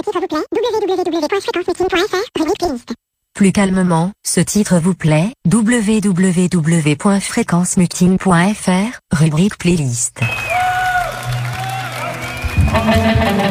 titre vous plaît, www.fréquencemeeting.fr, rubrique playlist. Plus calmement, ce titre vous plaît, www.fréquencemeeting.fr, rubrique playlist.